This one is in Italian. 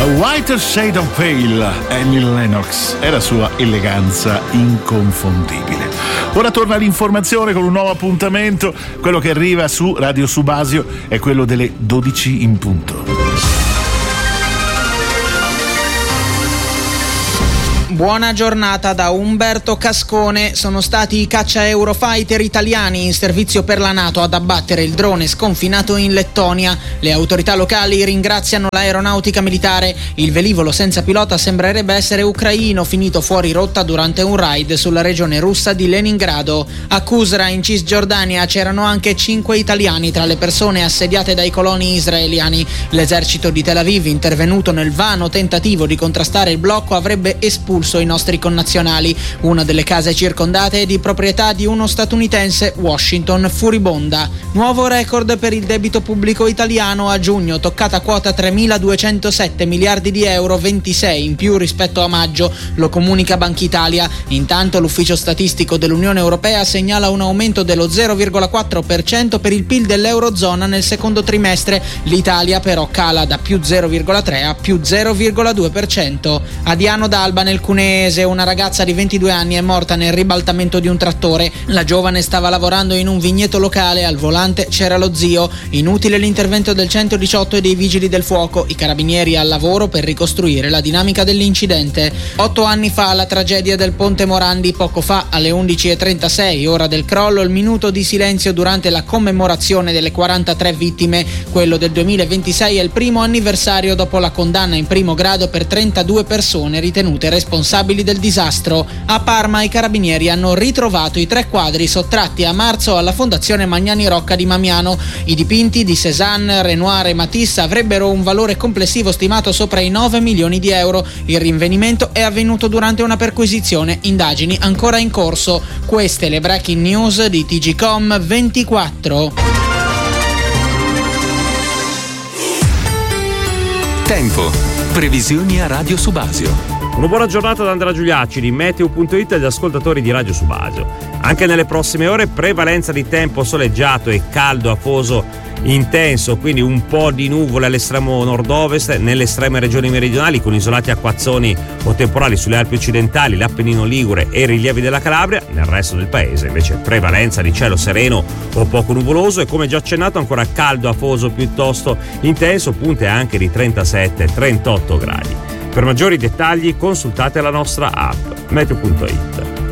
A Whiter Shade of Pale, Annie Lennox e la sua eleganza inconfondibile. Ora torna l'informazione con un nuovo appuntamento. Quello che arriva su Radio Subasio è quello delle 12 in punto. Buona giornata da Umberto Cascone. Sono stati i caccia Eurofighter italiani in servizio per la NATO ad abbattere il drone sconfinato in Lettonia. Le autorità locali ringraziano l'aeronautica militare. Il velivolo senza pilota sembrerebbe essere ucraino, finito fuori rotta durante un raid sulla regione russa di Leningrado. A Qusra, in Cisgiordania, c'erano anche 5 italiani tra le persone assediate dai coloni israeliani. L'esercito di Tel Aviv, intervenuto nel vano tentativo di contrastare il blocco, avrebbe espulso i nostri connazionali. Una delle case circondate è di proprietà di uno statunitense, Washington furibonda. Nuovo record per il debito pubblico italiano a giugno, toccata quota 3.207 miliardi di euro, 26 in più rispetto a maggio, lo comunica Banca Italia. Intanto l'ufficio statistico dell'Unione Europea segnala un aumento dello 0,4% per il PIL dell'Eurozona nel secondo trimestre. L'Italia però cala da più 0,3 a più 0,2%. A Diano d'Alba, nel Cuneese, una ragazza di 22 anni è morta nel ribaltamento di un trattore. La giovane stava lavorando in un vigneto locale, al volante c'era lo zio. Inutile l'intervento del 118 e dei vigili del fuoco, i carabinieri al lavoro per ricostruire la dinamica dell'incidente. 8 anni fa la tragedia del Ponte Morandi, poco fa alle 11:36, ora del crollo, il minuto di silenzio durante la commemorazione delle 43 vittime. Quello del 2026 è il primo anniversario dopo la condanna in primo grado per 32 persone ritenute responsabili del disastro. A Parma i carabinieri hanno ritrovato i 3 quadri sottratti a marzo alla Fondazione Magnani Rocca di Mamiano. I dipinti di Cézanne, Renoir e Matisse avrebbero un valore complessivo stimato sopra i 9 milioni di euro. Il rinvenimento è avvenuto durante una perquisizione, indagini ancora in corso. Queste le breaking news di TGcom 24. Tempo. Previsioni a Radio Subasio. Una buona giornata da Andrea Giuliacci di Meteo.it e agli ascoltatori di Radio Subasio. Anche nelle prossime ore prevalenza di tempo soleggiato e caldo afoso intenso, quindi un po' di nuvole all'estremo nord-ovest, nelle estreme regioni meridionali con isolati acquazzoni o temporali sulle Alpi occidentali, l'Appennino ligure e i rilievi della Calabria. Nel resto del paese invece prevalenza di cielo sereno o poco nuvoloso e, come già accennato, ancora caldo afoso piuttosto intenso, punte anche di 37-38 gradi. Per maggiori dettagli consultate la nostra app Meteo.it.